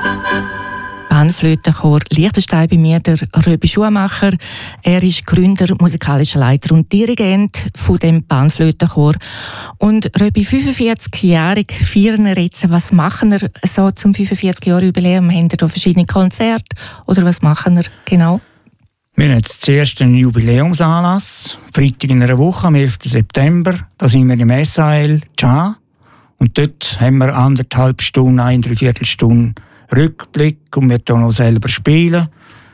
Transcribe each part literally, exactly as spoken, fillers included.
Panflötenchor Liechtenstein bei mir, der Röbi Schumacher. Er ist Gründer, musikalischer Leiter und Dirigent von dem Panflötenchor. Und Röbi, fünfundvierzig-jährig feiern wir jetzt. Was machen wir so zum fünfundvierzig-Jahre-Jubiläum? Haben wir da verschiedene Konzerte oder was machen wir genau? Wir haben jetzt zuerst einen Jubiläumsanlass, Freitag in einer Woche, am elften September. Da sind wir im S A L Tschan. Und dort haben wir anderthalb Stunden, ein, dreiviertel Stunde Rückblick und wir hier noch selber spielen.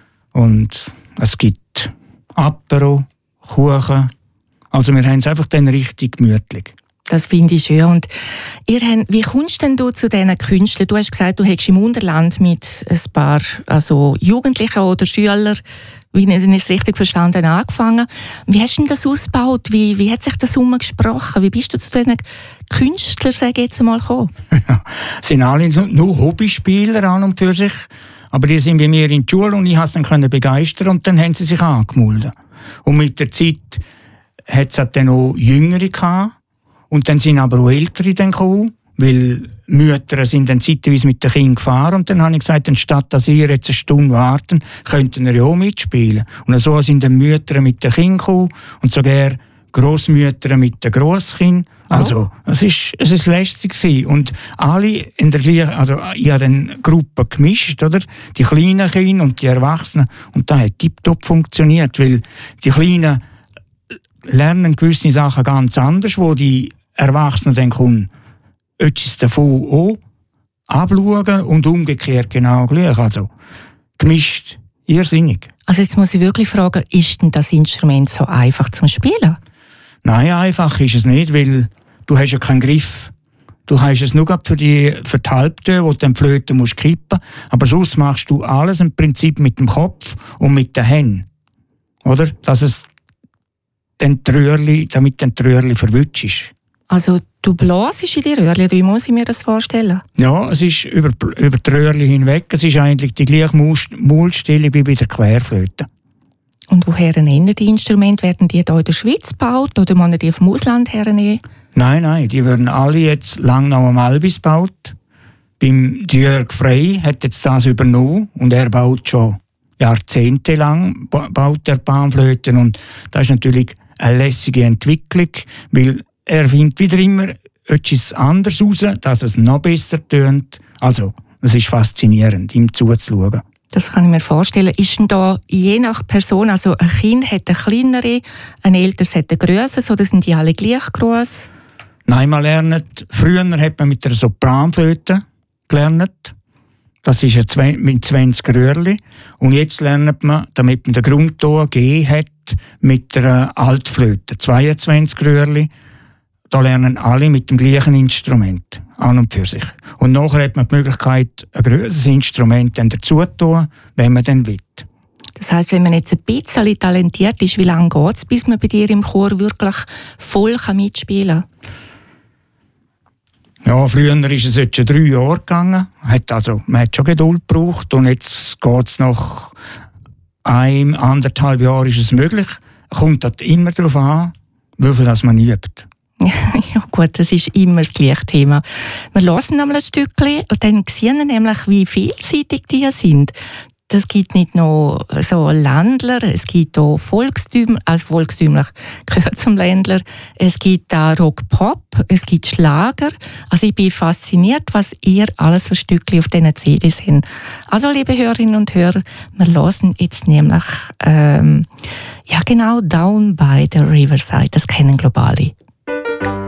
Und es gibt Apero, Kuchen. Also wir haben es einfach dann richtig gemütlich. Das finde ich schön. Und ihr habt, wie kommst denn du zu diesen Künstlern? Du hast gesagt, du hättest im Unterland mit ein paar also Jugendlichen oder Schülern, wie ich es richtig verstanden habe, angefangen. Wie hast du denn das ausgebaut? Wie, wie hat sich das umgesprochen? Wie bist du zu diesen Künstlern, sage ich jetzt einmal, gekommen? Ja, sind alle nur Hobbyspieler an und für sich. Aber die sind bei mir in der Schule und ich konnte sie dann begeistern und dann haben sie sich angemeldet. Und mit der Zeit hat es dann auch Jüngere gehabt. Und dann sind aber auch Ältere dann gekommen, weil Mütter sind dann zeitweise mit den Kindern gefahren. Und dann habe ich gesagt, anstatt dass ihr jetzt eine Stunde warten, könnten ihr ja auch mitspielen. Und so sind dann Mütter mit den Kindern gekommen und sogar Grossmütter mit den Grosskindern. Also, oh. es ist, es ist lästig gewesen. Und alle in der gleichen, also, ich habe dann Gruppen gemischt, oder? Die kleinen Kinder und die Erwachsenen. Und das hat tiptop funktioniert, weil die Kleinen lernen gewisse Sachen ganz anders, wo die Erwachsenen dann kommen, etwas davon auch abschauen und umgekehrt genau gleich. Also, gemischt, irrsinnig. Also jetzt muss ich wirklich fragen, ist denn das Instrument so einfach zum Spielen? Nein, einfach ist es nicht, weil du hast ja keinen Griff. Du hast es nur für die, für die Halbtöne, wo du die Flöte musst kippen. Aber sonst machst du alles im Prinzip mit dem Kopf und mit den Händen. Oder? Dass es den Tröhrli, damit den Tröhrli verwünscht ist. Also du blasest in die Röhrli, wie muss ich mir das vorstellen? Ja, es ist über, über die Röhrli hinweg. Es ist eigentlich die gleiche Maulstellung wie bei der Querflöte. Und woher nennen die Instrumente? Werden die hier in der Schweiz gebaut oder muss die auf dem Ausland hernehmen? Nein, nein, die werden alle jetzt Langnau am Albis gebaut. Beim Jörg Frey hat jetzt das übernommen und er baut schon jahrzehntelang baut er Panflöten und das ist natürlich eine lässige Entwicklung, weil er findet wieder immer etwas anderes raus, dass es noch besser tönt. Also, es ist faszinierend, ihm zuzuschauen. Das kann ich mir vorstellen. Ist denn da je nach Person, also ein Kind hat eine kleinere, ein älteres hat eine grössere, oder sind die alle gleich gross? Nein, man lernt, früher hat man mit der Sopranflöte gelernt. Das ist mit zwanzig Röhrli. Und jetzt lernt man, damit man den Grundton G hat, mit der Altflöte, zweiundzwanzig Röhrli. Da lernen alle mit dem gleichen Instrument, an und für sich. Und nachher hat man die Möglichkeit, ein grösseres Instrument dann dazu zu tun, wenn man dann will. Das heisst, wenn man jetzt ein bisschen talentiert ist, wie lange geht es, bis man bei dir im Chor wirklich voll mitspielen kann? Ja, früher ist es jetzt schon drei Jahre gegangen. Hat also, man hat schon Geduld gebraucht und jetzt geht es nach einem, anderthalb Jahren ist es möglich. Kommt halt immer darauf an, wie viel das man übt. Ja gut, das ist immer das gleiche Thema. Wir hören einmal ein Stückchen und dann sehen wir nämlich, wie vielseitig die sind. Das gibt nicht nur so Ländler, es gibt auch Volkstümler, also volkstümlich gehört zum Ländler, es gibt auch Rock-Pop, es gibt Schlager. Also ich bin fasziniert, was ihr alles für Stückchen auf diesen C Ds habt. Also liebe Hörerinnen und Hörer, wir hören jetzt nämlich, ähm, ja genau, Down by the Riverside, das kennen globale.